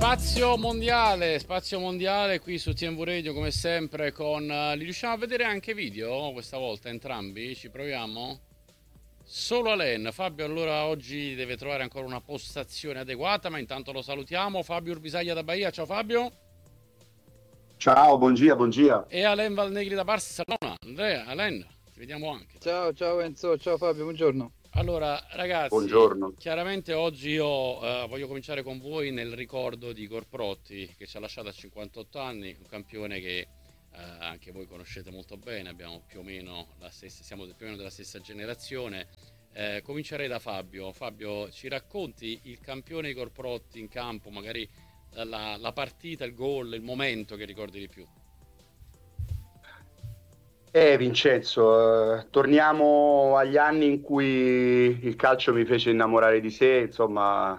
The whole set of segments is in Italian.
Spazio mondiale qui su TMV Radio come sempre con... li riusciamo a vedere anche video questa volta entrambi? Ci proviamo? Solo Alain. Fabio allora oggi deve trovare ancora una postazione adeguata, ma intanto lo salutiamo. Fabio Urbisaglia da Bahia, ciao Fabio. Ciao, buongiorno. E Alain Valnegri da Barcellona. Andrea, Alain, ti vediamo anche. Ciao Enzo, ciao Fabio, buongiorno. Allora ragazzi, Buongiorno. chiaramente oggi io voglio cominciare con voi nel ricordo di Igor Protti, che ci ha lasciato a 58 anni, un campione che anche voi conoscete molto bene, abbiamo più o meno siamo più o meno della stessa generazione. Comincerei da Fabio. Fabio, ci racconti il campione Igor Protti in campo, magari la partita, il gol, il momento che ricordi di più? Vincenzo, torniamo agli anni in cui il calcio mi fece innamorare di sé, insomma,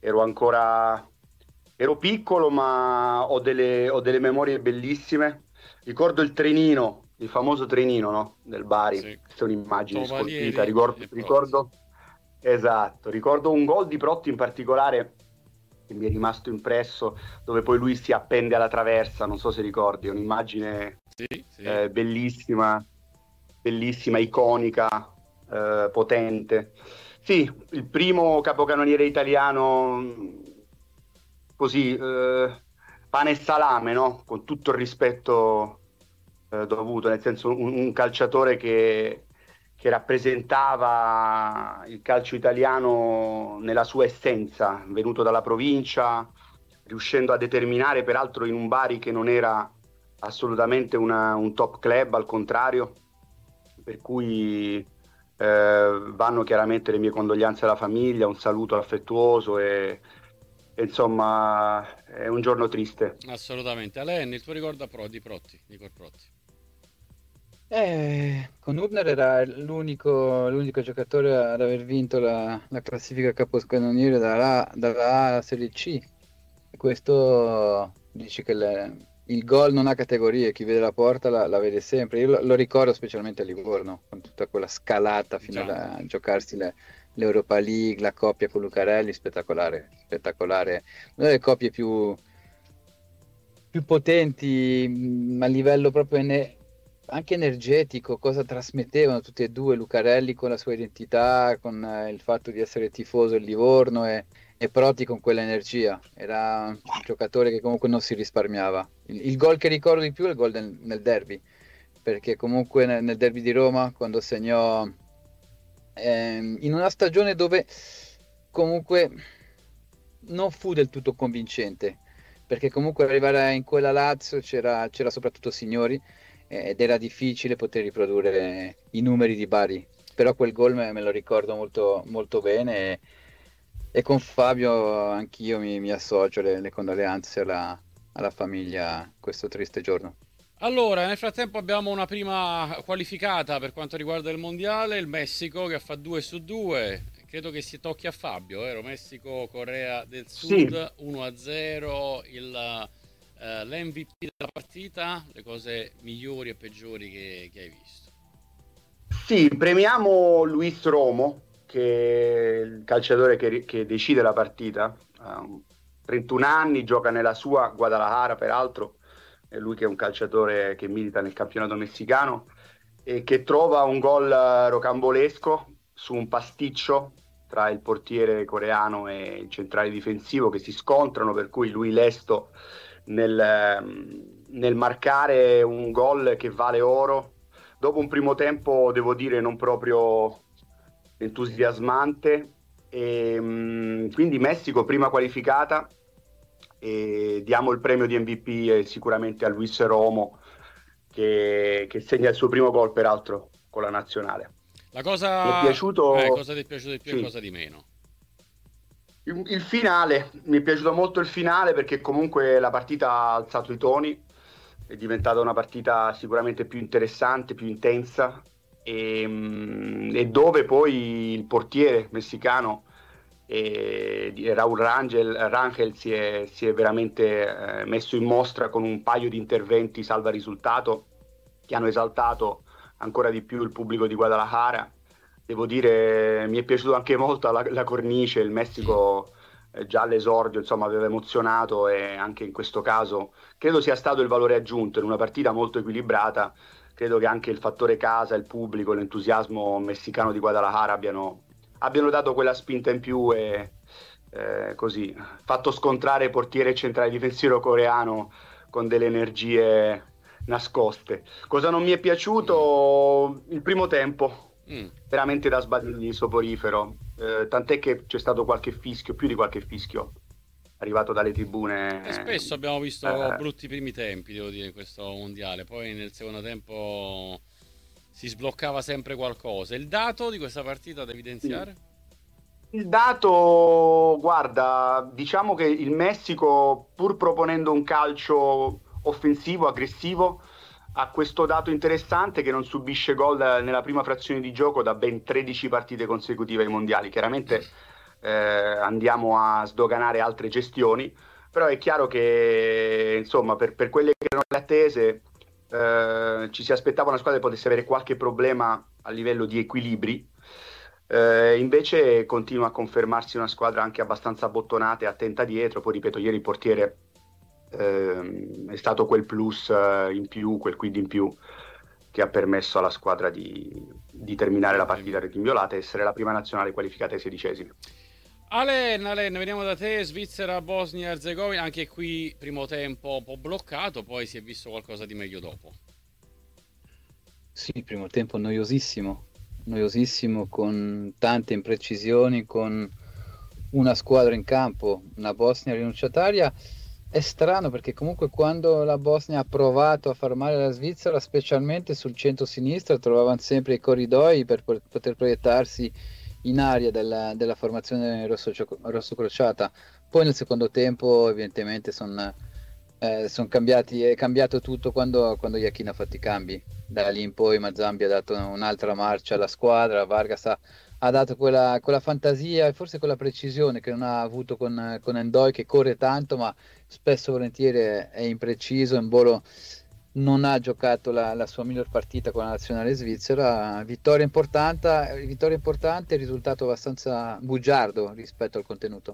ero piccolo, ma ho delle memorie bellissime. Ricordo il trenino, il famoso trenino, no? Del Bari, Sì. questa è un'immagine Tovalieri scolpita. e Protti. Ricordo un gol di Protti in particolare che mi è rimasto impresso, dove poi lui si appende alla traversa, non so se ricordi, è un'immagine Sì. bellissima, iconica, potente. Sì, il primo capocannoniere italiano, così, pane e salame, no? Con tutto il rispetto dovuto, nel senso un calciatore che rappresentava il calcio italiano nella sua essenza, venuto dalla provincia, riuscendo a determinare peraltro in un Bari che non era assolutamente un top club, al contrario, per cui vanno chiaramente le mie condoglianze alla famiglia, un saluto affettuoso e insomma è un giorno triste. Assolutamente. Alain, il tuo ricordo di Protti, di Igor Protti? Con Hübner era l'unico giocatore ad aver vinto la classifica capocannoniere dalla A alla Serie C. E questo dice che il gol non ha categorie, chi vede la porta la vede sempre. Io lo ricordo specialmente a Livorno, con tutta quella scalata fino a giocarsi l'Europa League, la coppia con Lucarelli, spettacolare. Una delle coppie più potenti, a livello proprio anche energetico, cosa trasmettevano tutti e due, Lucarelli con la sua identità, con il fatto di essere tifoso del Livorno e Protti con quella energia. Era un giocatore che comunque non si risparmiava. Il gol che ricordo di più è il gol nel derby, perché comunque nel derby di Roma, quando segnò in una stagione dove comunque non fu del tutto convincente, perché comunque arrivare in quella Lazio c'era soprattutto Signori, ed era difficile poter riprodurre i numeri di Bari, però quel gol me lo ricordo molto, molto bene e con Fabio anch'io mi associo le condoglianze alla famiglia questo triste giorno. Allora, nel frattempo abbiamo una prima qualificata per quanto riguarda il mondiale, il Messico che fa 2-2. Credo che si tocchi a Fabio, vero? Messico, Corea del Sì. Sud, 1-0, l'MVP della partita, le cose migliori e peggiori che hai visto. Sì, premiamo Luis Romo, che è il calciatore che decide la partita. Ha 31 anni, gioca nella sua Guadalajara, peraltro. È lui che è un calciatore che milita nel campionato messicano e che trova un gol rocambolesco su un pasticcio tra il portiere coreano e il centrale difensivo, che si scontrano, per cui lui lesto nel marcare un gol che vale oro. Dopo un primo tempo, devo dire, non proprio entusiasmante, quindi Messico prima qualificata, e diamo il premio di MVP sicuramente a Luis Romo, che segna il suo primo gol peraltro con la nazionale. La Mi è cosa, piaciuto, cosa ti è piaciuto di più e sì, cosa di meno? il finale. Mi è piaciuto molto il finale, perché comunque la partita ha alzato i toni, è diventata una partita sicuramente più interessante, più intensa, e dove poi il portiere messicano Raúl Rangel si è veramente messo in mostra con un paio di interventi salva risultato che hanno esaltato ancora di più il pubblico di Guadalajara. Devo dire, mi è piaciuto anche molto la cornice. Il Messico già all'esordio insomma aveva emozionato, e anche in questo caso credo sia stato il valore aggiunto in una partita molto equilibrata. Credo che anche il fattore casa, il pubblico, l'entusiasmo messicano di Guadalajara abbiano dato quella spinta in più, e così fatto scontrare portiere centrale difensivo coreano con delle energie nascoste. Cosa non mi è piaciuto? Il primo tempo, Mm. veramente da sbagli soporifero, tant'è che c'è stato qualche fischio, più di qualche fischio arrivato dalle E tribune. spesso abbiamo visto eh, brutti primi tempi, devo dire, in questo mondiale. Poi nel secondo tempo si sbloccava sempre qualcosa. Il dato di questa partita da sì. evidenziare? Il dato, guarda, diciamo che il Messico, pur proponendo un calcio offensivo, aggressivo, ha questo dato interessante che non subisce gol nella prima frazione di gioco da ben 13 partite consecutive ai mondiali. Chiaramente andiamo a sdoganare altre gestioni, però è chiaro che, insomma, per quelle che erano le attese, ci si aspettava una squadra che potesse avere qualche problema a livello di equilibri. Invece continua a confermarsi una squadra anche abbastanza bottonata e attenta dietro. Poi ripeto, ieri il portiere è stato quel plus in più, quel quid in più che ha permesso alla squadra di terminare la partita a reti inviolate e essere la prima nazionale qualificata ai 16esimi. Alen, veniamo da te, Svizzera, Bosnia e Erzegovina, anche qui primo tempo un po' bloccato, poi si è visto qualcosa di meglio dopo. Sì, il primo tempo noiosissimo con tante imprecisioni, con una squadra in campo, una Bosnia rinunciataria. È strano perché comunque quando la Bosnia ha provato a far male alla Svizzera, specialmente sul centro-sinistra, trovavano sempre i corridoi per poter proiettarsi in aria della formazione rosso-crociata. Poi nel secondo tempo evidentemente è cambiato tutto quando Iachini ha fatto i cambi. Da lì in poi Mazzambi ha dato un'altra marcia alla squadra, Vargas ha dato quella fantasia e forse quella precisione che non ha avuto con Endoi, che corre tanto ma spesso e volentieri è impreciso. Embolo non ha giocato la sua miglior partita con la nazionale svizzera. Vittoria importante, risultato abbastanza bugiardo rispetto al contenuto.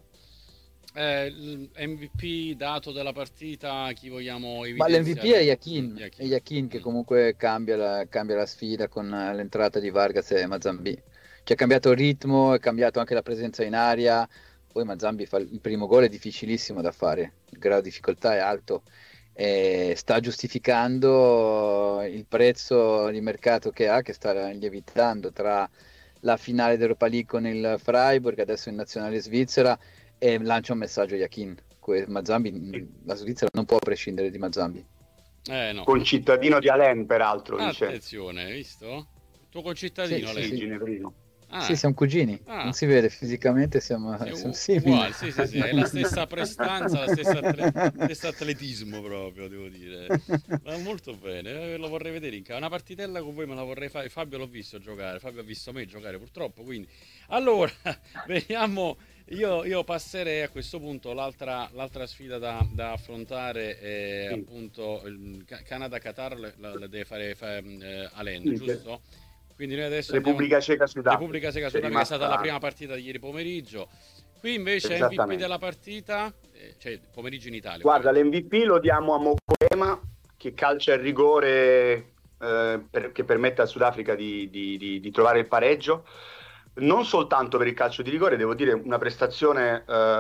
Il MVP dato della partita, chi vogliamo Ma l'MVP è evidenziare? È Yakin. Yakin che comunque cambia la sfida con l'entrata di Vargas e Mazambi. Cioè è cambiato il ritmo, è cambiato anche la presenza in aria. Poi Mazambi fa il primo gol, è difficilissimo da fare, il grado di difficoltà è alto e sta giustificando il prezzo di mercato che ha, che sta lievitando tra la finale d'Europa League con il Freiburg, adesso in nazionale svizzera, e lancia un messaggio a Yakin. Mazzambi, la Svizzera non può prescindere di Mazzambi. No. Concittadino di Alain, peraltro, dice. Attenzione, hai visto? Tuo Sì, concittadino, sì, lei. Sì, sì. Ginevrino. Sì, Ah, siamo cugini, non ah. si vede fisicamente, siamo simili. Uguale, sì, sì, sì, hai la stessa prestanza, stesso atletismo proprio, devo dire. Ma molto bene, lo vorrei vedere in casa. Una partitella con voi me la vorrei fare. Fabio l'ho visto giocare, Fabio ha visto me giocare purtroppo, quindi. Allora, vediamo, io passerei a questo punto l'altra sfida da affrontare è Sì, appunto il Canada-Qatar, la deve fare Alain, sì, giusto? Quindi noi adesso andiamo Repubblica Ceca Sudafrica, Repubblica Ceca c'è Sudafrica, è stata la rimasta prima partita di ieri pomeriggio. Qui invece MVP esattamente. della partita, cioè pomeriggio in Italia Guarda, ovviamente. l'MVP lo diamo a Mokoema, che calcia il rigore, che permette al Sudafrica di trovare il pareggio. Non soltanto per il calcio di rigore, devo dire una prestazione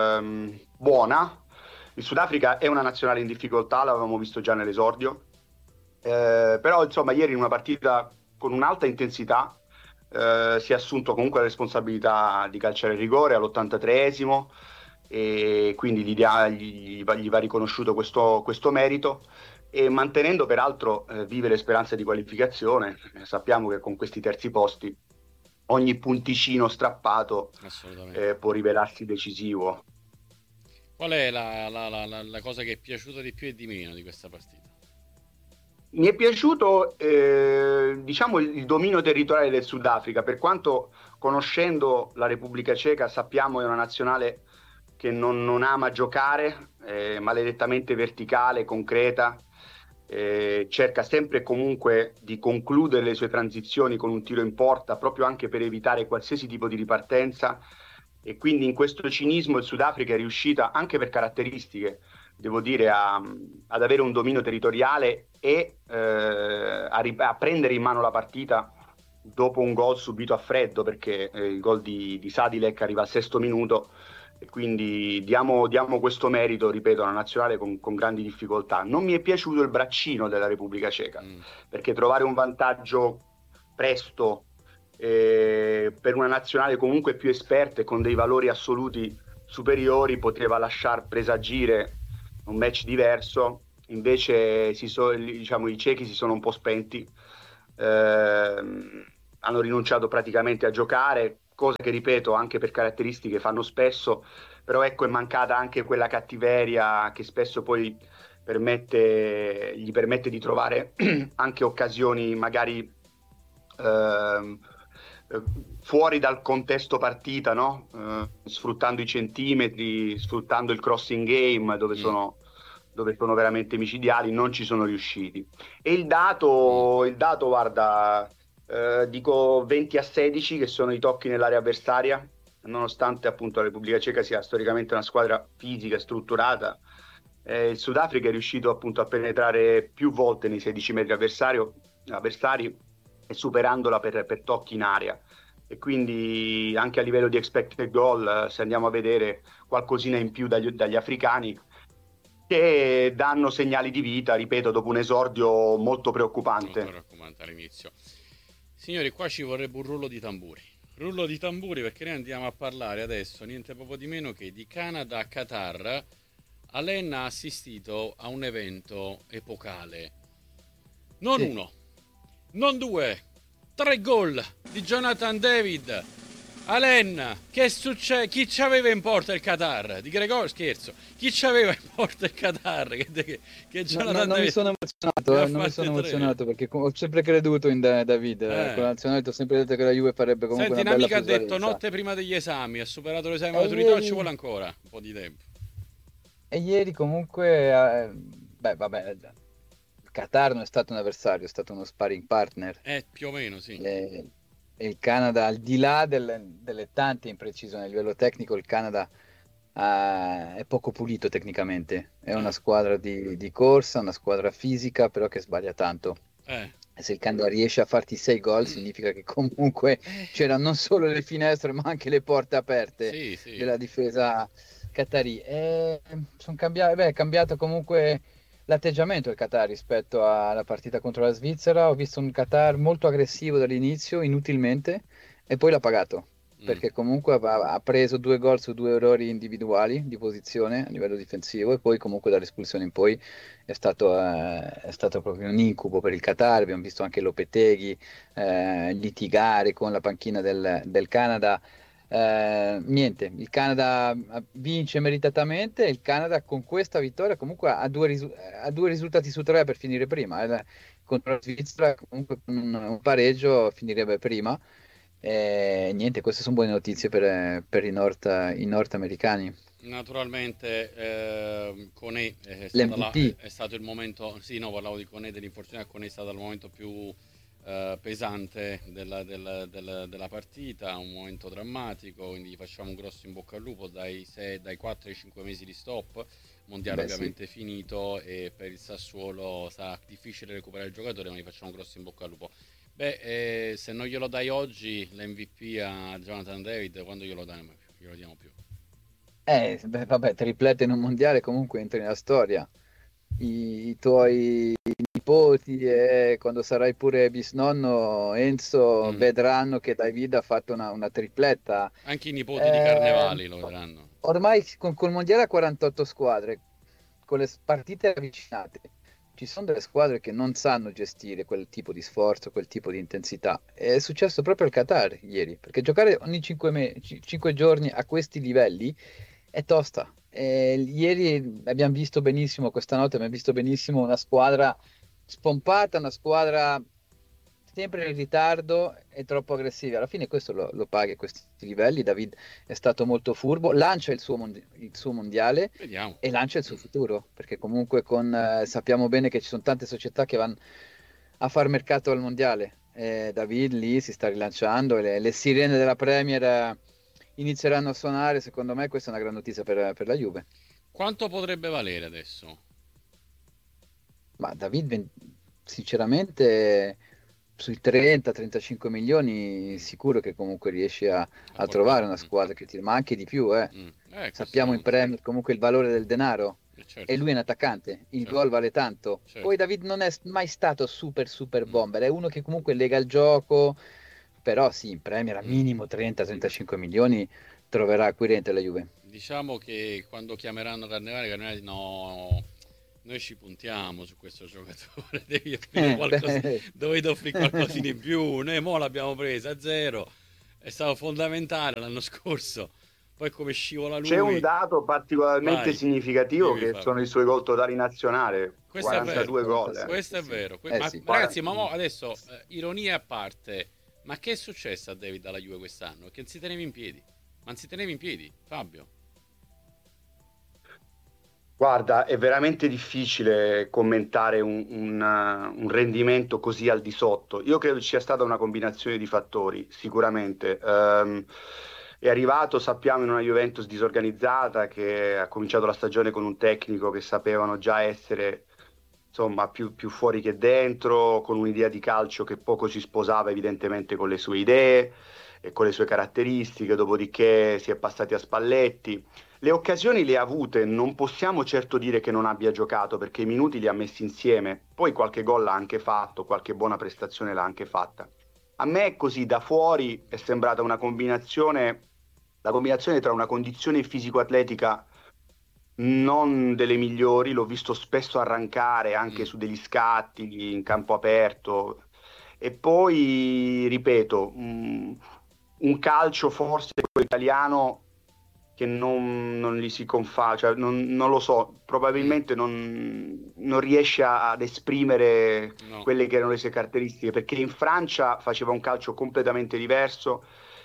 buona. Il Sudafrica è una nazionale in difficoltà, l'avevamo visto già nell'esordio. Però insomma ieri in una partita con un'alta intensità si è assunto comunque la responsabilità di calciare il rigore all'83esimo, e quindi gli va riconosciuto questo merito, e mantenendo peraltro vive le speranze di qualificazione. Sappiamo che con questi terzi posti ogni punticino strappato Assolutamente. può rivelarsi decisivo. Qual è la cosa che è piaciuta di più e di meno di questa partita? Mi è piaciuto, diciamo, il dominio territoriale del Sudafrica, per quanto conoscendo la Repubblica Ceca sappiamo è una nazionale che non ama giocare, è maledettamente verticale, concreta, cerca sempre e comunque di concludere le sue transizioni con un tiro in porta, proprio anche per evitare qualsiasi tipo di ripartenza. e quindi in questo cinismo il Sudafrica è riuscita, anche per caratteristiche, devo dire, ad avere un dominio territoriale e a prendere in mano la partita dopo un gol subito a freddo, perché il gol di Sadilek arriva al 6° minuto, e quindi diamo questo merito, ripeto, alla nazionale con grandi difficoltà. Non mi è piaciuto il braccino della Repubblica Ceca, perché trovare un vantaggio presto per una nazionale comunque più esperta e con dei valori assoluti superiori poteva lasciar presagire un match diverso. Invece diciamo, i cechi si sono un po' spenti, hanno rinunciato praticamente a giocare, cosa che, ripeto, anche per caratteristiche fanno spesso, però ecco, è mancata anche quella cattiveria che spesso poi gli permette di trovare anche occasioni magari ehm, fuori dal contesto partita, no? Sfruttando i centimetri, sfruttando il crossing game dove sono veramente micidiali. Non ci sono riusciti. E il dato, guarda, dico 20-16, che sono i tocchi nell'area avversaria, nonostante appunto la Repubblica Ceca sia storicamente una squadra fisica e strutturata. Il Sudafrica è riuscito appunto a penetrare più volte nei 16 metri avversari e superandola per tocchi in area. E quindi anche a livello di expected goal, se andiamo a vedere, qualcosina in più dagli africani, che danno segnali di vita, ripeto, dopo un esordio molto preoccupante. Molto preoccupante all'inizio. Signori, qua ci vorrebbe un rullo di tamburi. Rullo di tamburi, perché noi andiamo a parlare adesso niente poco di meno che di Canada-Qatar. Alain ha assistito a un evento epocale. Non uno, non 2, 3 gol di Jonathan David. Alain, che succede? Chi ci aveva in porta il Qatar? Di Gregor, scherzo. Chi ci aveva in porta il Qatar? Che Jonathan non mi sono emozionato, non mi sono emozionato perché ho sempre creduto in David. Con la nazionale ho sempre detto che la Juve farebbe comunque Senti, una bella un'amica ha detto plusvalenza. notte prima degli esami, ha superato l'esame di maturità, ci vuole ancora un po' di tempo. E ieri comunque, vabbè, il Qatar non è stato un avversario, è stato uno sparring partner. Più o meno, sì. E il Canada, al di là delle tante imprecisioni a livello tecnico, il Canada è poco pulito tecnicamente. È una squadra di corsa, una squadra fisica, però che sbaglia tanto. E se il Canada riesce a farti 6 gol, significa che comunque c'erano non solo le finestre, ma anche le porte aperte della difesa qatari. È cambiato comunque l'atteggiamento del Qatar rispetto alla partita contro la Svizzera. Ho visto un Qatar molto aggressivo dall'inizio, inutilmente, e poi l'ha pagato, perché comunque ha preso 2 gol su 2 errori individuali di posizione a livello difensivo, e poi comunque dall'espulsione in poi è stato proprio un incubo per il Qatar. Abbiamo visto anche Lopetegui litigare con la panchina del Canada. Niente, il Canada vince meritatamente. Il Canada con questa vittoria comunque ha due risultati su 3 per finire prima. Contro la Svizzera comunque con un pareggio finirebbe prima. Niente, queste sono buone notizie per i nordamericani. Naturalmente Koné L'MVP. è stato il momento, sì, no, parlavo di Koné, dell'infortunio a Koné, è stato il momento più pesante della partita, un momento drammatico, quindi gli facciamo un grosso in bocca al lupo. Dai 4 ai 5 mesi di stop, mondiale ovviamente finito, e per il Sassuolo sarà difficile recuperare il giocatore, ma gli facciamo un grosso in bocca al lupo. Se non glielo dai oggi l'MVP a Jonathan David, quando glielo diamo più? Vabbè, triplete in un mondiale comunque entri nella storia. I tuoi nipoti, e quando sarai pure bisnonno, Enzo, vedranno che David ha fatto una tripletta. Anche i nipoti di Carnevali lo vedranno. Ormai col mondiale a 48 squadre, con le partite avvicinate, ci sono delle squadre che non sanno gestire quel tipo di sforzo, quel tipo di intensità. È successo proprio al Qatar ieri, perché giocare ogni 5 giorni a questi livelli è tosta. Ieri abbiamo visto benissimo, questa notte abbiamo visto benissimo una squadra spompata, una squadra sempre in ritardo e troppo aggressiva. Alla fine questo lo paghi a questi livelli. David è stato molto furbo, lancia il suo mondiale. Vediamo. E lancia il suo futuro, perché comunque sappiamo bene che ci sono tante società che vanno a far mercato al mondiale. David lì si sta rilanciando, le sirene della Premier inizieranno a suonare, secondo me questa è una gran notizia per la Juve. Quanto potrebbe valere adesso? Ma David, sinceramente, sui 30-35 milioni, Mm, sicuro che comunque riesci a a portare. trovare una squadra che tira, ma anche di più, eh. Questo Sappiamo in Premier comunque il valore del denaro e certo, lui è un attaccante, il certo, gol vale tanto. Poi certo. David non è mai stato super Mm, bomber, è uno che comunque lega il gioco, però sì, in Premier a mm. minimo 30-35 milioni troverà acquirente la Juve. Diciamo che quando chiameranno Carnevale no, noi ci puntiamo su questo giocatore, devi offrire qualcosa, Beh, dovete offrire qualcosina in più, noi mo l'abbiamo presa a zero, è stato fondamentale l'anno scorso, poi come scivola C'è un lui, dato particolarmente vai, significativo dimmi che Fabio. sono i suoi gol totali nazionale, Questo è vero, 42 gol. 46, questo sì, è sì. vero, ma Sì. ragazzi, ma mo adesso, ironia a parte, ma che è successo a David alla Juve quest'anno? Che non si teneva in piedi, ma non si teneva in piedi, Fabio. Guarda, è veramente difficile commentare un rendimento così al di sotto. Io credo ci sia stata una combinazione di fattori, sicuramente. È arrivato, sappiamo, in una Juventus disorganizzata che ha cominciato la stagione con un tecnico che sapevano già essere, insomma, più fuori che dentro, con un'idea di calcio che poco si sposava evidentemente con le sue idee e con le sue caratteristiche, dopodiché si è passati a Spalletti. Le occasioni le ha avute, non possiamo certo dire che non abbia giocato perché i minuti li ha messi insieme, poi qualche gol l'ha anche fatto, qualche buona prestazione l'ha anche fatta. A me così da fuori è sembrata una combinazione, la combinazione tra una condizione fisico-atletica non delle migliori, l'ho visto spesso arrancare anche Mm, su degli scatti in campo aperto e poi, ripeto, un calcio forse quello italiano che non gli si confà, cioè non lo so, mm, probabilmente non riesce ad esprimere no. quelle che erano le sue caratteristiche, perché in Francia faceva un calcio completamente diverso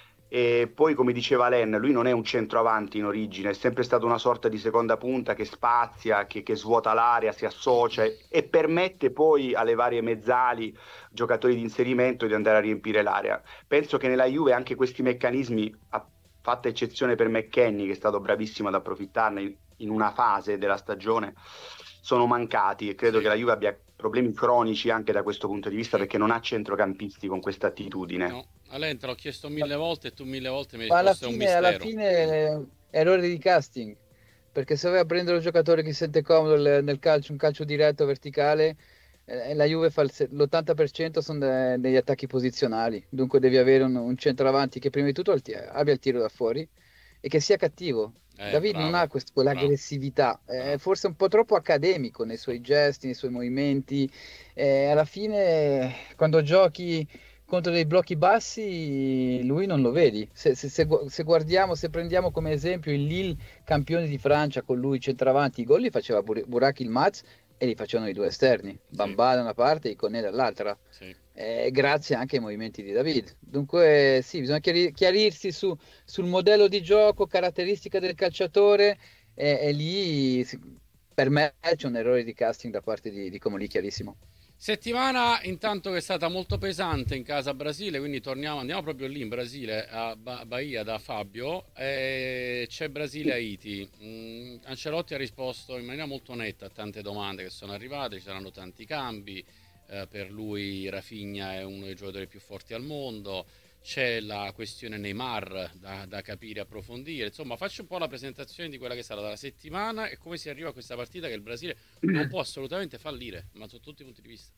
e poi, come diceva Len, lui non è un centroavanti in origine, è sempre stato una sorta di seconda punta che spazia, che svuota l'area, si associa e permette poi alle varie mezzali, giocatori di inserimento, di andare a riempire l'area. Penso che nella Juve anche questi meccanismi, a fatta eccezione per McKennie, che è stato bravissimo ad approfittarne in una fase della stagione, sono mancati e credo che Sì, la Juve abbia problemi cronici anche da questo punto di vista sì. perché non ha centrocampisti con questa attitudine. No, Alain te l'ho chiesto 1000 volte e tu 1000 volte mi hai Ma risposto è un alla mistero. fine errore di casting, perché se vai a prendere un giocatore che si sente comodo nel calcio, un calcio diretto verticale, la Juve fa l'80% sono degli attacchi posizionali, dunque devi avere un centravanti che prima di tutto abbia il tiro da fuori e che sia cattivo. David non ha Bravo, bravo, quell'aggressività, è bravo. forse un po' troppo accademico nei Sì. suoi gesti, nei suoi movimenti. Alla fine, quando giochi contro dei blocchi bassi, lui non lo vedi. Se guardiamo, se prendiamo come esempio il Lille campione di Francia con lui centravanti, i gol li faceva Burak Yilmaz e li facevano i due esterni, Sì, Bambà da una parte e Iconé dall'altra. sì. Grazie anche ai movimenti di David. Dunque, sì, bisogna chiarirsi sul modello di gioco, caratteristica del calciatore, e lì per me c'è un errore di casting da parte di Comolli, chiarissimo. Settimana intanto che è stata molto pesante in casa Brasile, quindi andiamo proprio lì in Brasile, a Bahia da Fabio, e c'è Brasile-Haiti. Ancelotti ha risposto in maniera molto netta a tante domande che sono arrivate, ci saranno tanti cambi, per lui Rafinha è uno dei giocatori più forti al mondo, c'è la questione Neymar da capire e approfondire, insomma faccio un po' la presentazione di quella che sarà la settimana e come si arriva a questa partita che il Brasile non può assolutamente fallire, ma su tutti i punti di vista.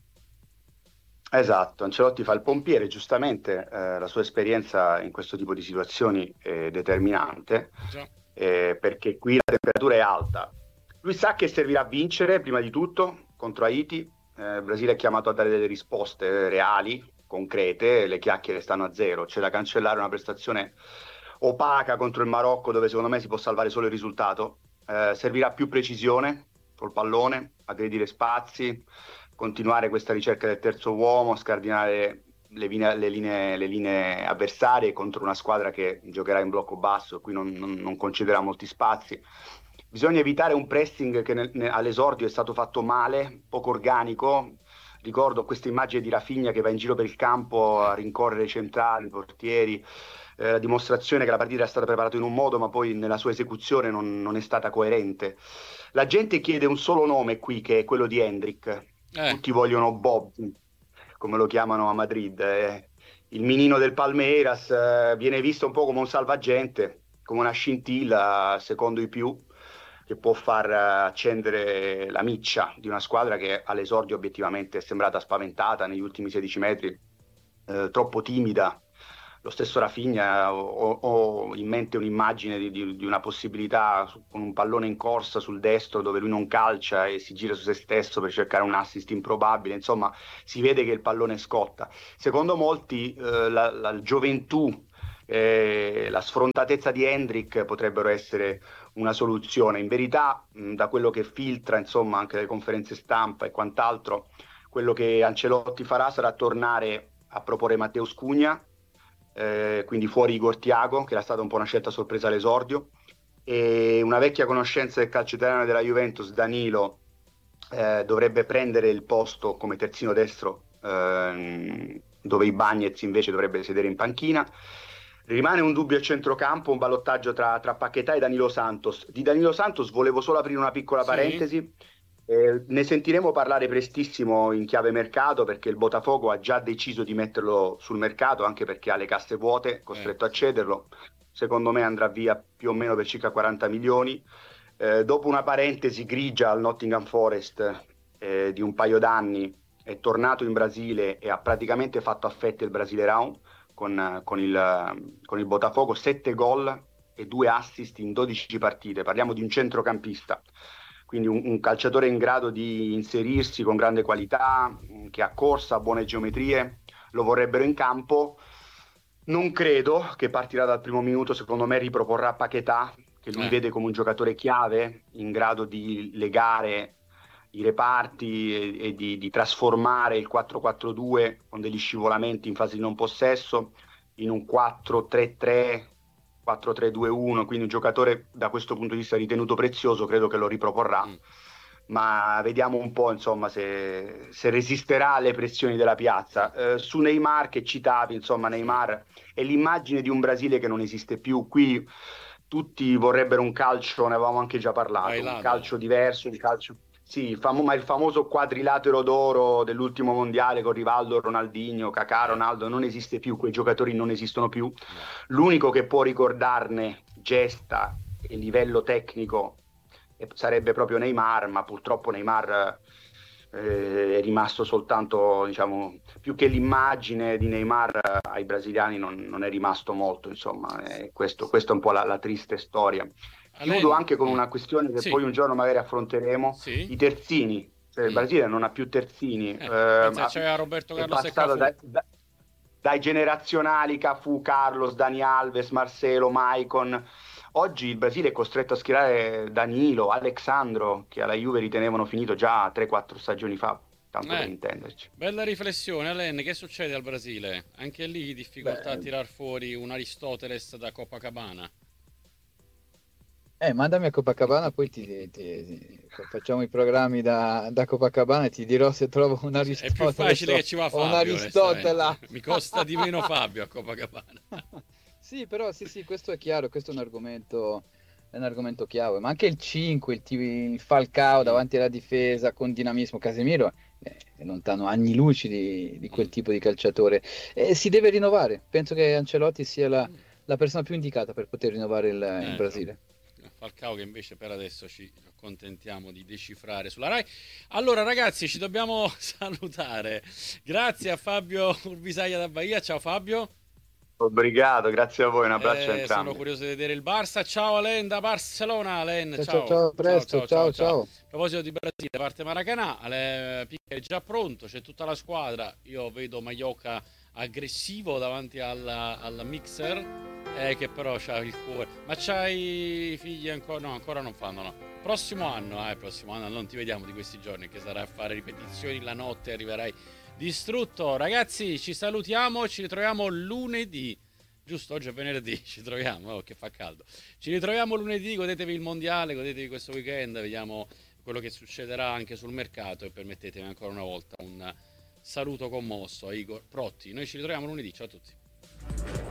Esatto, Ancelotti fa il pompiere, giustamente la sua esperienza in questo tipo di situazioni è determinante Già, perché qui la temperatura è alta. Lui sa che servirà a vincere prima di tutto contro Haiti, il Brasile è chiamato a dare delle risposte reali, concrete, le chiacchiere stanno a zero, c'è da cancellare una prestazione opaca contro il Marocco dove secondo me si può salvare solo il risultato. Servirà più precisione col pallone, aggredire spazi, continuare questa ricerca del terzo uomo, scardinare le linee avversarie contro una squadra che giocherà in blocco basso, qui non concederà molti spazi. Bisogna evitare un pressing che all'esordio è stato fatto male, poco organico, Ricordo questa immagine di Rafinha che va in giro per il campo a rincorrere i centrali, i portieri, la dimostrazione che la partita è stata preparata in un modo, ma poi nella sua esecuzione non è stata coerente. La gente chiede un solo nome qui, che è quello di Hendrik. Tutti vogliono Bob, come lo chiamano a Madrid. Il minino del Palmeiras viene visto un po' come un salvagente, come una scintilla, secondo i più, che può far accendere la miccia di una squadra che all'esordio obiettivamente è sembrata spaventata negli ultimi 16 metri, troppo timida. Lo stesso Rafinha, ho in mente un'immagine di una possibilità con un pallone in corsa sul destro dove lui non calcia e si gira su se stesso per cercare un assist improbabile. Insomma, si vede che il pallone scotta. Secondo molti la gioventù, la sfrontatezza di Hendrik potrebbero essere una soluzione. In verità, da quello che filtra, insomma, anche le conferenze stampa e quant'altro, quello che Ancelotti farà sarà tornare a proporre Matheus Cugna, quindi fuori Igor Thiago, che era stata un po' una scelta sorpresa all'esordio, e una vecchia conoscenza del calcio italiano e della Juventus, Danilo, dovrebbe prendere il posto come terzino destro, dove Ibañez invece dovrebbe sedere in panchina. Rimane un dubbio a centrocampo, un ballottaggio tra Paquetá e Danilo Santos. Di Danilo Santos volevo solo aprire una piccola parentesi. Ne sentiremo parlare prestissimo in chiave mercato, perché il Botafogo ha già deciso di metterlo sul mercato, anche perché ha le casse vuote, costretto a cederlo. Secondo me andrà via più o meno per circa 40 milioni. Dopo una parentesi grigia al Nottingham Forest di un paio d'anni, è tornato in Brasile e ha praticamente fatto a fette il Brasile Round con il Botafogo, 7 gol e 2 assist in 12 partite. Parliamo di un centrocampista, quindi un calciatore in grado di inserirsi con grande qualità, che ha corsa, buone geometrie, lo vorrebbero in campo. Non credo che partirà dal primo minuto, secondo me riproporrà Paquetá, che lui vede come un giocatore chiave, in grado di legare i reparti e di trasformare il 4-4-2 con degli scivolamenti in fase di non possesso in un 4-3-3, 4-3-2-1, quindi un giocatore da questo punto di vista ritenuto prezioso. Credo che lo riproporrà, ma vediamo un po', insomma, se resisterà alle pressioni della piazza. Su Neymar, che citavi, insomma, Neymar è l'immagine di un Brasile che non esiste più. Qui tutti vorrebbero un calcio, ne avevamo anche già parlato, un calcio diverso, un calcio... Sì, ma il famoso quadrilatero d'oro dell'ultimo mondiale con Rivaldo, Ronaldinho, Kaká, Ronaldo non esiste più, quei giocatori non esistono più. L'unico che può ricordarne gesta e livello tecnico sarebbe proprio Neymar, ma purtroppo Neymar è rimasto soltanto, diciamo, più che l'immagine di Neymar ai brasiliani non è rimasto molto, insomma, questa è un po' la triste storia. Chiudo anche con una questione che poi un giorno magari affronteremo, i terzini. Cioè, il Brasile non ha più terzini, c'era Roberto è Carlos e passato Cafu. dai generazionali Cafu, Carlos, Dani Alves, Marcelo, Maicon. Oggi il Brasile è costretto a schierare Danilo, Alexandro, che alla Juve ritenevano finito già 3-4 stagioni fa, tanto per intenderci. Bella riflessione, Alen. Che succede al Brasile? Anche lì difficoltà a tirar fuori un Aristoteles da Copacabana? Mandami a Copacabana, poi facciamo i programmi da Copacabana e ti dirò se trovo un Aristotele. È più facile che ci va Fabio, un Aristotela. Mi costa di meno Fabio a Copacabana. Sì, però sì, questo è chiaro, questo è un argomento chiave, ma anche il 5, il Falcao davanti alla difesa con dinamismo. Casemiro è lontano anni luci di quel tipo di calciatore. Si deve rinnovare, penso che Ancelotti sia la persona più indicata per poter rinnovare il Brasile. Falcao che invece per adesso ci accontentiamo di decifrare sulla Rai. Allora ragazzi, ci dobbiamo salutare. Grazie a Fabio Urbisaglia da Bahia. Ciao Fabio. Obrigado, grazie a voi, un abbraccio a entrambi. Sono curioso di vedere il Barça. Ciao Alen da Barcellona. Alen, ciao, presto, ciao. A proposito di Brasile, parte Maracanã, Piqué è già pronto, c'è tutta la squadra. Io vedo Maioka aggressivo davanti al mixer, che però c'ha il cuore. Ma c'hai figli ancora? No, ancora non fanno, no. Prossimo anno non ti vediamo di questi giorni, che sarai a fare ripetizioni la notte, arriverai distrutto. Ragazzi, ci salutiamo, ci ritroviamo lunedì. Giusto, oggi è venerdì, ci troviamo, che fa caldo. Ci ritroviamo lunedì, godetevi il mondiale, godetevi questo weekend, vediamo quello che succederà anche sul mercato e permettetemi ancora una volta un saluto commosso a Igor Protti. Noi ci ritroviamo lunedì, ciao a tutti.